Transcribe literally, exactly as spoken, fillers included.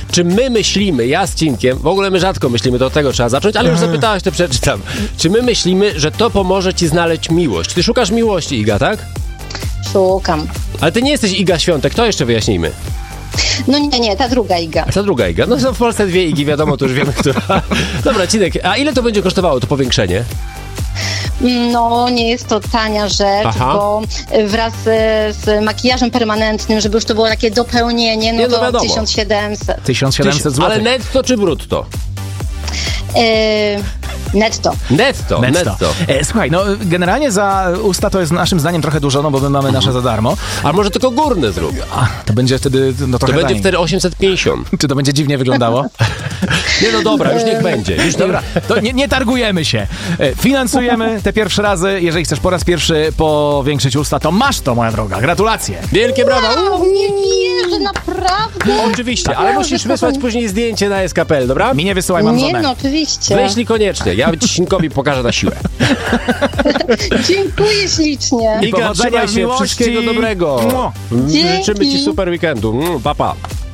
Czy my myślimy, ja z Cinkiem, w ogóle my rzadko myślimy, do tego trzeba zacząć, ale już zapytałaś, to przeczytam. Czy my myślimy, że to pomoże ci znaleźć miłość? Ty szukasz miłości, Iga, tak? Szukam. Ale ty nie jesteś Iga Świątek, to jeszcze wyjaśnijmy. No nie, nie, ta druga Iga. A ta druga Iga? No są w Polsce dwie Igi, wiadomo, to już wiemy, która. Dobra, Cinek, a ile to będzie kosztowało, to powiększenie? No, nie jest to tania rzecz, Aha. bo wraz z, z makijażem permanentnym, żeby już to było takie dopełnienie, no Nie, no to wiadomo. tysiąc siedemset. tysiąc siedemset złotych. Ale netto czy brutto? Yy, netto. Netto, netto. Netto. E, słuchaj, no generalnie za usta to jest naszym zdaniem trochę dużo, no bo my mamy nasze za darmo. A może tylko górne zrób? A, to będzie wtedy no, To trochę będzie taniej. wtedy osiemset pięćdziesiąt. Czy to będzie dziwnie wyglądało? Nie, no dobra, już niech będzie. Już Dobra, to nie, nie targujemy się. E, Finansujemy te pierwsze razy. Jeżeli chcesz po raz pierwszy powiększyć usta, to masz to, moja droga. Gratulacje. Wielkie brawa! O, nie wierzę, naprawdę. Oczywiście, ale musisz wysłać później zdjęcie na S K P L, dobra? Mi nie wysyłaj, mam Nie, żonę. no oczywiście. Wyślij koniecznie, ja Cinkowi pokażę na siłę. Dziękuję ślicznie. Iga, powodzenia trzymaj w się, miłości. wszystkiego dobrego. Mua. Życzymy ci Dzięki. super weekendu. Mm, pa, pa.